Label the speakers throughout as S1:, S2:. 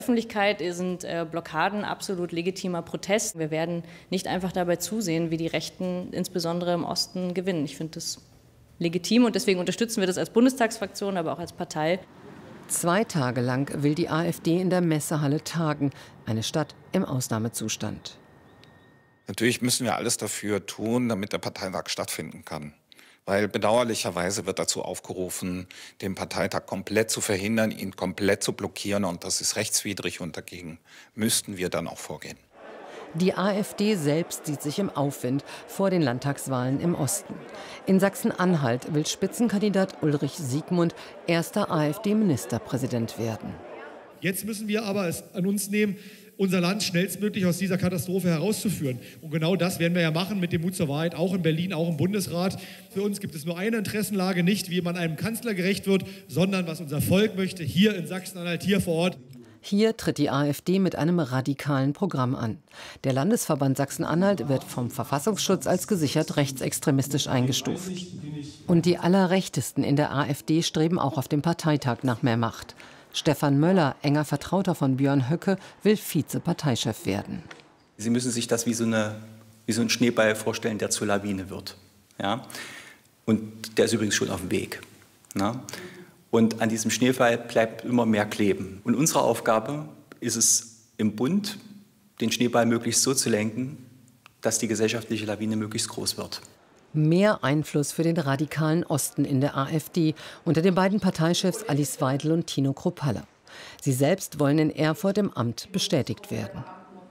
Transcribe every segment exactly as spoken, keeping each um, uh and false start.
S1: Öffentlichkeit sind äh, Blockaden absolut legitimer Protest. Wir werden nicht einfach dabei zusehen, wie die Rechten insbesondere im Osten gewinnen. Ich finde das legitim und deswegen unterstützen wir das als Bundestagsfraktion, aber auch als Partei.
S2: Zwei Tage lang will die AfD in der Messehalle tagen, eine Stadt im Ausnahmezustand.
S3: Natürlich müssen wir alles dafür tun, damit der Parteitag stattfinden kann. Weil bedauerlicherweise wird dazu aufgerufen, den Parteitag komplett zu verhindern, ihn komplett zu blockieren. Und das ist rechtswidrig und dagegen müssten wir dann auch vorgehen.
S2: Die AfD selbst sieht sich im Aufwind vor den Landtagswahlen im Osten. In Sachsen-Anhalt will Spitzenkandidat Ulrich Siegmund erster AfD-Ministerpräsident werden.
S4: Jetzt müssen wir aber es an uns nehmen, unser Land schnellstmöglich aus dieser Katastrophe herauszuführen. Und genau das werden wir ja machen mit dem Mut zur Wahrheit, auch in Berlin, auch im Bundesrat. Für uns gibt es nur eine Interessenlage, nicht wie man einem Kanzler gerecht wird, sondern was unser Volk möchte, hier in Sachsen-Anhalt, hier vor Ort.
S2: Hier tritt die AfD mit einem radikalen Programm an. Der Landesverband Sachsen-Anhalt wird vom Verfassungsschutz als gesichert rechtsextremistisch eingestuft. Und die Allerrechtesten in der AfD streben auch auf dem Parteitag nach mehr Macht. Stefan Möller, enger Vertrauter von Björn Höcke, will Vize-Parteichef werden.
S5: Sie müssen sich das wie so, eine, wie so ein Schneeball vorstellen, der zur Lawine wird. Ja? Und der ist übrigens schon auf dem Weg. Na? Und an diesem Schneeball bleibt immer mehr kleben. Und unsere Aufgabe ist es im Bund, den Schneeball möglichst so zu lenken, dass die gesellschaftliche Lawine möglichst groß wird.
S2: Mehr Einfluss für den radikalen Osten in der AfD unter den beiden Parteichefs Alice Weidel und Tino Kruppalla. Sie selbst wollen in Erfurt im Amt bestätigt werden.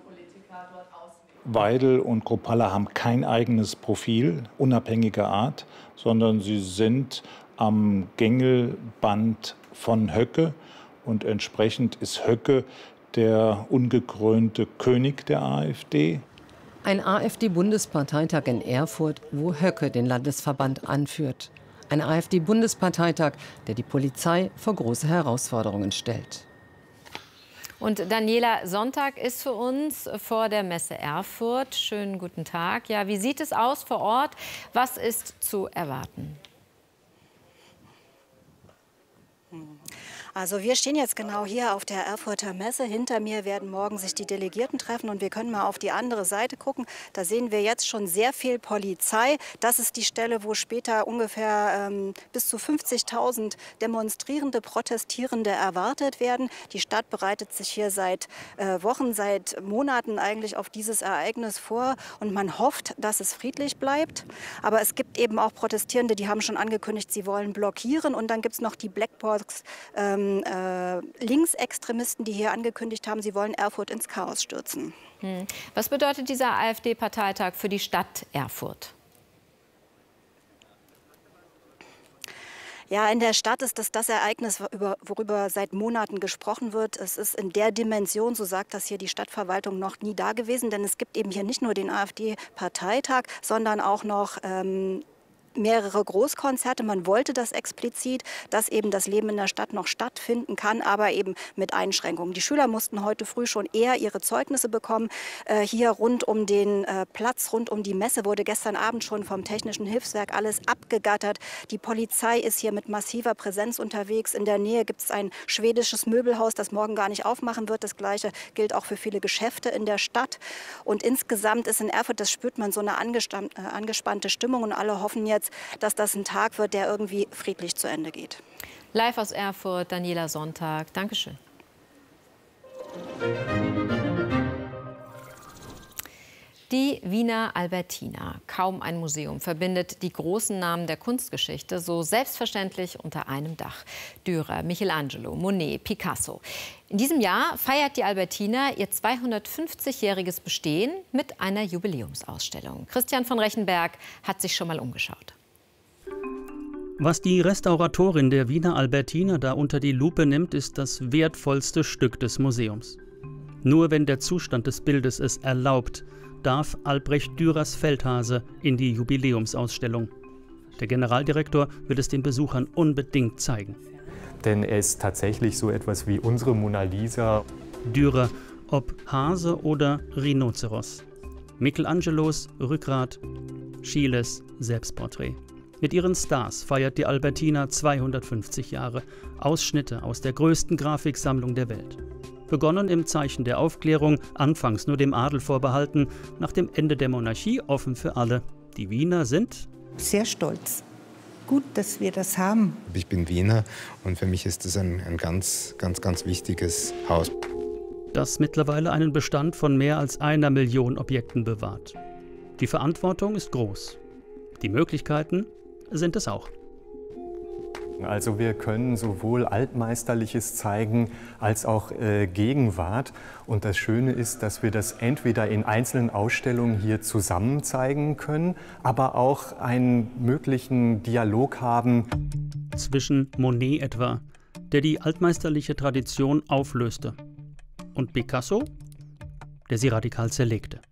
S6: Weidel und Kruppalla haben kein eigenes Profil unabhängiger Art, sondern sie sind am Gängelband von Höcke. Und entsprechend ist Höcke der ungekrönte König der AfD.
S2: Ein AfD-Bundesparteitag in Erfurt, wo Höcke den Landesverband anführt. Ein AfD-Bundesparteitag, der die Polizei vor große Herausforderungen stellt.
S7: Und Daniela Sonntag ist für uns vor der Messe Erfurt. Schönen guten Tag. Ja, wie sieht es aus vor Ort? Was ist zu erwarten?
S8: Also wir stehen jetzt genau hier auf der Erfurter Messe. Hinter mir werden morgen sich die Delegierten treffen und wir können mal auf die andere Seite gucken. Da sehen wir jetzt schon sehr viel Polizei. Das ist die Stelle, wo später ungefähr ähm, bis zu fünfzigtausend Demonstrierende, Protestierende erwartet werden. Die Stadt bereitet sich hier seit äh, Wochen, seit Monaten eigentlich auf dieses Ereignis vor und man hofft, dass es friedlich bleibt. Aber es gibt eben auch Protestierende, die haben schon angekündigt, sie wollen blockieren und dann gibt es noch die Blackbox ähm, Äh, Linksextremisten, die hier angekündigt haben, sie wollen Erfurt ins Chaos stürzen.
S7: Hm. Was bedeutet dieser AfD-Parteitag für die Stadt Erfurt?
S8: Ja, in der Stadt ist das das Ereignis, worüber seit Monaten gesprochen wird. Es ist in der Dimension, so sagt das hier die Stadtverwaltung, noch nie da gewesen. Denn es gibt eben hier nicht nur den AfD-Parteitag, sondern auch noch ähm, mehrere Großkonzerte. Man wollte das explizit, dass eben das Leben in der Stadt noch stattfinden kann, aber eben mit Einschränkungen. Die Schüler mussten heute früh schon eher ihre Zeugnisse bekommen. Äh, hier rund um den äh, Platz, rund um die Messe wurde gestern Abend schon vom Technischen Hilfswerk alles abgegattert. Die Polizei ist hier mit massiver Präsenz unterwegs. In der Nähe gibt es ein schwedisches Möbelhaus, das morgen gar nicht aufmachen wird. Das Gleiche gilt auch für viele Geschäfte in der Stadt. Und insgesamt ist in Erfurt, das spürt man, so eine äh, angespannte Stimmung und alle hoffen jetzt, dass das ein Tag wird, der irgendwie friedlich zu Ende geht.
S7: Live aus Erfurt, Daniela Sonntag. Dankeschön. Die Wiener Albertina. Kaum ein Museum verbindet die großen Namen der Kunstgeschichte so selbstverständlich unter einem Dach. Dürer, Michelangelo, Monet, Picasso. In diesem Jahr feiert die Albertina ihr zweihundertfünfzigjähriges Bestehen mit einer Jubiläumsausstellung. Christian von Rechenberg hat sich schon mal umgeschaut.
S9: Was die Restauratorin der Wiener Albertina da unter die Lupe nimmt, ist das wertvollste Stück des Museums. Nur wenn der Zustand des Bildes es erlaubt, darf Albrecht Dürers Feldhase in die Jubiläumsausstellung. Der Generaldirektor wird es den Besuchern unbedingt zeigen.
S10: Denn er ist tatsächlich so etwas wie unsere Mona Lisa.
S9: Dürer, ob Hase oder Rhinoceros. Michelangelos Rückgrat, Schieles Selbstporträt. Mit ihren Stars feiert die Albertina zweihundertfünfzig Jahre. Ausschnitte aus der größten Grafiksammlung der Welt. Begonnen im Zeichen der Aufklärung, anfangs nur dem Adel vorbehalten, nach dem Ende der Monarchie offen für alle. Die Wiener sind
S11: sehr stolz. Gut, dass wir das haben.
S12: Ich bin Wiener und für mich ist das ein, ein ganz, ganz, ganz wichtiges Haus.
S9: Das mittlerweile einen Bestand von mehr als einer Million Objekten bewahrt. Die Verantwortung ist groß. Die Möglichkeiten sind es auch.
S10: Also wir können sowohl Altmeisterliches zeigen als auch äh, Gegenwart. Und das Schöne ist, dass wir das entweder in einzelnen Ausstellungen hier zusammen zeigen können, aber auch einen möglichen Dialog haben.
S9: Zwischen Monet etwa, der die altmeisterliche Tradition auflöste, und Picasso, der sie radikal zerlegte.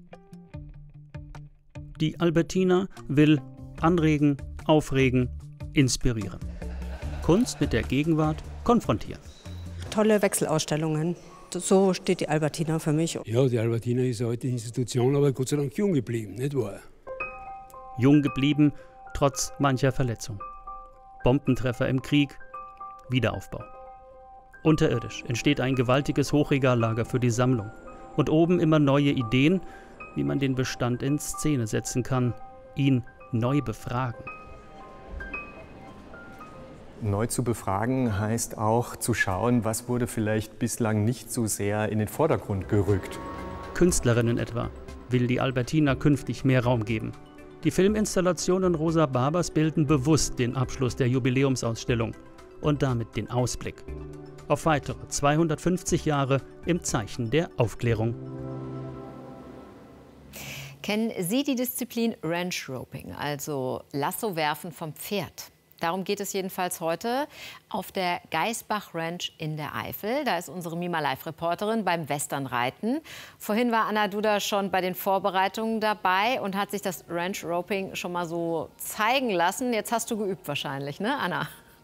S9: Die Albertina will anregen, aufregen, inspirieren. Kunst mit der Gegenwart konfrontieren.
S13: Tolle Wechselausstellungen. So steht die Albertina für mich.
S14: Ja, die Albertina ist eine alte Institution, aber Gott sei Dank jung geblieben, nicht wahr?
S9: Jung geblieben, trotz mancher Verletzung. Bombentreffer im Krieg, Wiederaufbau. Unterirdisch entsteht ein gewaltiges Hochregallager für die Sammlung. Und oben immer neue Ideen, wie man den Bestand in Szene setzen kann, ihn neu befragen.
S10: Neu zu befragen heißt auch zu schauen, was wurde vielleicht bislang nicht so sehr in den Vordergrund gerückt.
S9: Künstlerinnen etwa will die Albertina künftig mehr Raum geben. Die Filminstallationen Rosa Barbers bilden bewusst den Abschluss der Jubiläumsausstellung und damit den Ausblick auf weitere zweihundertfünfzig Jahre im Zeichen der Aufklärung.
S7: Kennen Sie die Disziplin Ranch Roping, also Lassowerfen vom Pferd? Darum geht es jedenfalls heute auf der Geisbach Ranch in der Eifel. Da ist unsere Mima Live-Reporterin beim Westernreiten. Vorhin war Anna Duda schon bei den Vorbereitungen dabei und hat sich das Ranch Roping schon mal so zeigen lassen. Jetzt hast du geübt wahrscheinlich, ne, Anna?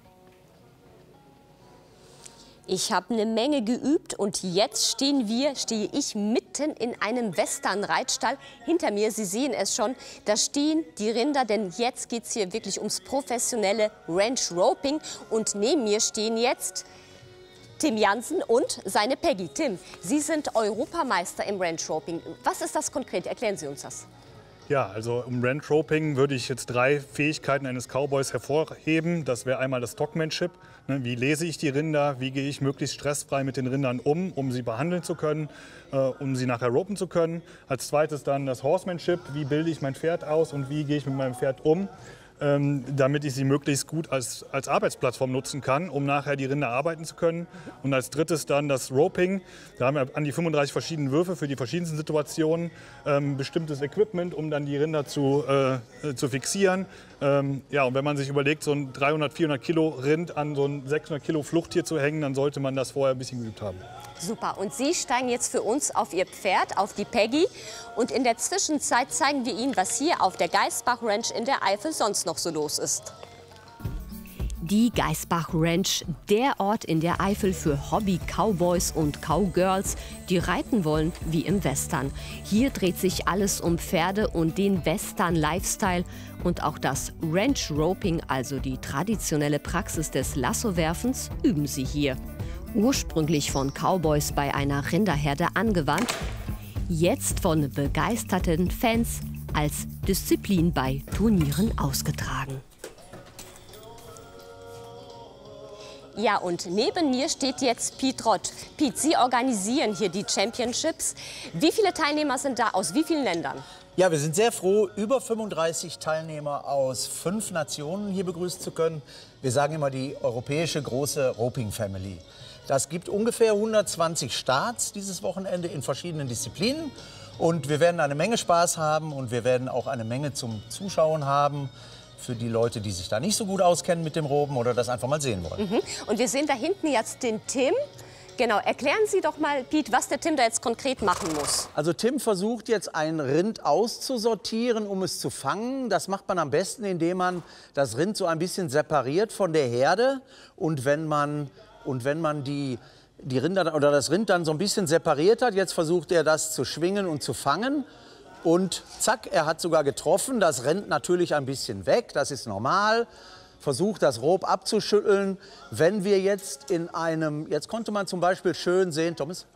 S15: Ich habe eine Menge geübt und jetzt stehen wir, stehe ich mitten in einem Western-Reitstall. Hinter mir, Sie sehen es schon, da stehen die Rinder, denn jetzt geht es hier wirklich ums professionelle Ranch Roping. Und neben mir stehen jetzt Tim Jansen und seine Peggy. Tim, Sie sind Europameister im Ranch Roping. Was ist das konkret? Erklären Sie uns das.
S16: Ja, also im Ranch Roping würde ich jetzt drei Fähigkeiten eines Cowboys hervorheben. Das wäre einmal das Stockmanship. Wie lese ich die Rinder? Wie gehe ich möglichst stressfrei mit den Rindern um, um sie behandeln zu können, äh, um sie nachher ropen zu können? Als zweites dann das Horsemanship. Wie bilde ich mein Pferd aus und wie gehe ich mit meinem Pferd um, ähm, damit ich sie möglichst gut als, als Arbeitsplattform nutzen kann, um nachher die Rinder arbeiten zu können. Und als drittes dann das Roping. Da haben wir an die fünfunddreißig verschiedenen Würfe für die verschiedensten Situationen, ähm, bestimmtes Equipment, um dann die Rinder zu, äh, zu fixieren. Ähm, ja, und wenn man sich überlegt, so ein dreihundert, vierhundert Kilo Rind an so ein sechshundert Kilo Fluchttier zu hängen, dann sollte man das vorher ein bisschen geübt haben.
S15: Super. Und Sie steigen jetzt für uns auf Ihr Pferd, auf die Peggy. Und in der Zwischenzeit zeigen wir Ihnen, was hier auf der Geisbach Ranch in der Eifel sonst noch so los ist.
S17: Die Geisbach Ranch, der Ort in der Eifel für Hobby-Cowboys und Cowgirls, die reiten wollen wie im Western. Hier dreht sich alles um Pferde und den Western-Lifestyle. Und auch das Ranch Roping, also die traditionelle Praxis des Lassowerfens, üben sie hier. Ursprünglich von Cowboys bei einer Rinderherde angewandt, jetzt von begeisterten Fans als Disziplin bei Turnieren ausgetragen.
S15: Ja, und neben mir steht jetzt Piet Rott. Piet, Sie organisieren hier die Championships. Wie viele Teilnehmer sind da aus wie vielen Ländern?
S18: Ja, wir sind sehr froh, über fünfunddreißig Teilnehmer aus fünf Nationen hier begrüßen zu können. Wir sagen immer die europäische große Roping Family. Das gibt ungefähr hundertzwanzig Starts dieses Wochenende in verschiedenen Disziplinen. Und wir werden eine Menge Spaß haben und wir werden auch eine Menge zum Zuschauen haben. Für die Leute, die sich da nicht so gut auskennen mit dem Roben oder das einfach mal sehen wollen.
S15: Mhm. Und wir sehen da hinten jetzt den Tim. Genau, erklären Sie doch mal, Piet, was der Tim da jetzt konkret machen muss.
S18: Also Tim versucht jetzt ein Rind auszusortieren, um es zu fangen. Das macht man am besten, indem man das Rind so ein bisschen separiert von der Herde. Und wenn man, und wenn man die, die Rinder oder das Rind dann so ein bisschen separiert hat, jetzt versucht er das zu schwingen und zu fangen. Und zack, er hat sogar getroffen. Das rennt natürlich ein bisschen weg, das ist normal. versucht, das Rob abzuschütteln. Wenn wir jetzt in einem, jetzt konnte man zum Beispiel schön sehen, Thomas?